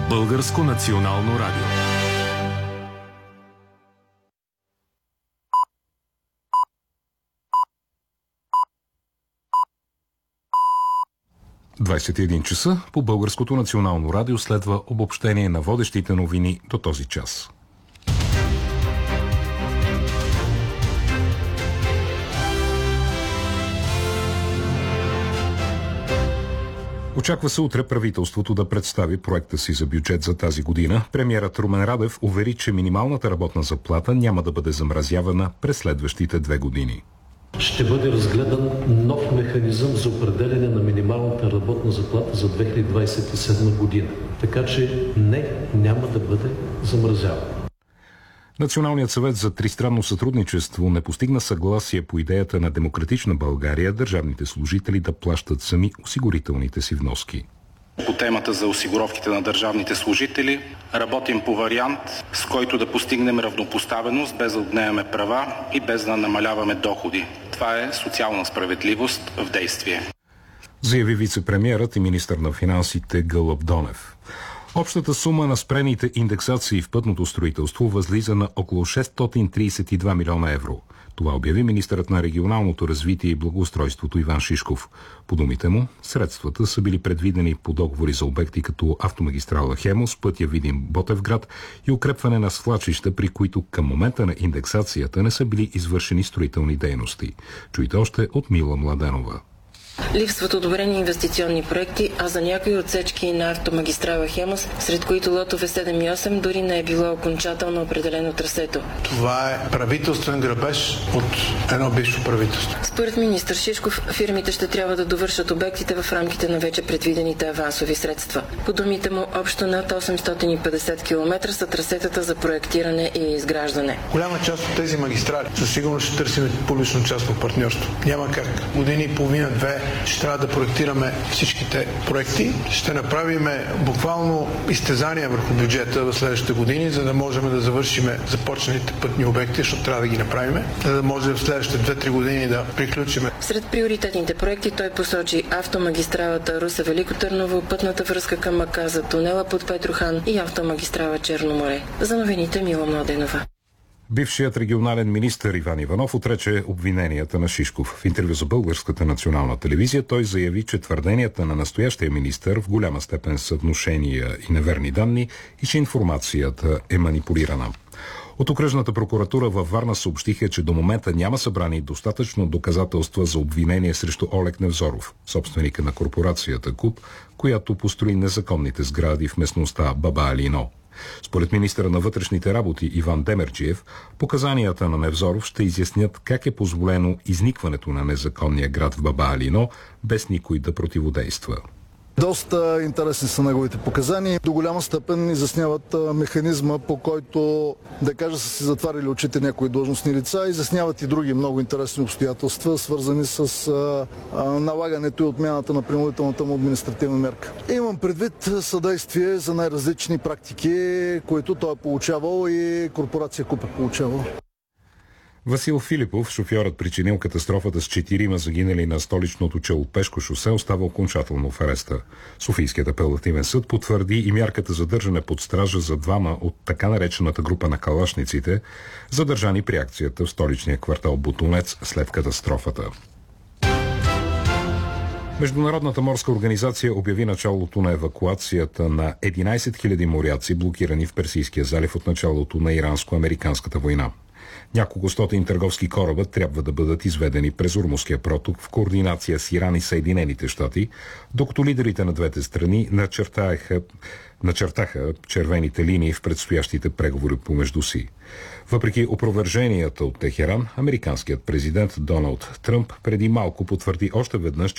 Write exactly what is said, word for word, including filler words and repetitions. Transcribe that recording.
Българско национално радио. двадесет и един часа по Българското национално радио следва обобщение на водещите новини до този час. Очаква се утре правителството да представи проекта си за бюджет за тази година. Премиерът Румен Радев увери, че минималната работна заплата няма да бъде замразявана през следващите две години. Ще бъде разгледан нов механизъм за определяне на минималната работна заплата за две хиляди двадесет и седма година. Така че не, няма да бъде замразявана. Националният съвет за тристранно сътрудничество не постигна съгласие по идеята на Демократична България държавните служители да плащат сами осигурителните си вноски. По темата за осигуровките на държавните служители работим по вариант, с който да постигнем равнопоставеност, без да отнемаме права и без да намаляваме доходи. Това е социална справедливост в действие. Заяви вице-премиерът и министър на финансите Гълъб Донев. Общата сума на спрените индексации в пътното строителство възлиза на около шестстотин тридесет и два милиона евро. Това обяви министърът на регионалното развитие и благоустройството Иван Шишков. По думите му, средствата са били предвидени по договори за обекти като автомагистрала Хемус, пътя Видин-Ботевград и укрепване на свлачища, при които към момента на индексацията не са били извършени строителни дейности. Чуйте още от Мила Младенова. Липсват одобрени инвестиционни проекти, а за някои отсечки на автомагистрала Хемус, сред които лотове седем и осем, дори не е било окончателно определено трасето. Това е правителствен грабеж от едно бивше правителство. Според министър Шишков, фирмите ще трябва да довършат обектите в рамките на вече предвидените авансови средства. По думите му, общо над осемстотин и петдесет километра са трасетата за проектиране и изграждане. Голяма част от тези магистрали със сигурност ще търсим публично-частно партньорство. Няма как. Години и половина, две ще трябва да проектираме всичките проекти. Ще направим буквално изтезания върху бюджета в следващите години, за да можем да завършим започналите пътни обекти, защото трябва да ги направим, за да може в следващите две-три години да приключим. Сред приоритетните проекти той посочи автомагистралата Русе-Велико Търново, пътната връзка към Маказа, тунела под Петрохан и автомагистрала Черно море. За новините Мила Младенова. Бившият регионален министър Иван Иванов отрече обвиненията на Шишков. В интервю за Българската национална телевизия той заяви, че твърденията на настоящия министър в голяма степен са внушения и неверни данни и че информацията е манипулирана. От окръжната прокуратура във Варна съобщиха, че до момента няма събрани достатъчно доказателства за обвинение срещу Олег Невзоров, собственика на корпорацията КУП, която построи незаконните сгради в местността Баба Алино. Според министъра на вътрешните работи Иван Демерджиев, показанията на Невзоров ще изяснят как е позволено изникването на незаконния град в Баба Алино, без никой да противодейства. Доста интересни са неговите показания. До голяма степен изясняват механизма, по който, да кажа, са си затварили очите някои длъжностни лица. Изясняват и други много интересни обстоятелства, свързани с а, а, налагането и отмяната на принудителната му административна мерка. Имам предвид съдействие за най-различни практики, които той е получавал и корпорация КУП е получавал. Васил Филипов, шофьорът причинил катастрофата с четирима загинали на столичното Челопешко шосе, остава окончателно в ареста. Софийският апелативен съд потвърди и мярката задържане под стража за двама от така наречената група на калашниците, задържани при акцията в столичния квартал Бутунец след катастрофата. Международната морска организация обяви началото на евакуацията на единадесет хиляди моряци, блокирани в Персийския залив от началото на иранско-американската война. Няколко стотин търговски кораба трябва да бъдат изведени през Ормузския проток в координация с Иран и Съединените щати, докато лидерите на двете страни начертаха, начертаха червените линии в предстоящите преговори помежду си. Въпреки опроверженията от Техеран, американският президент Доналд Тръмп преди малко потвърди още веднъж,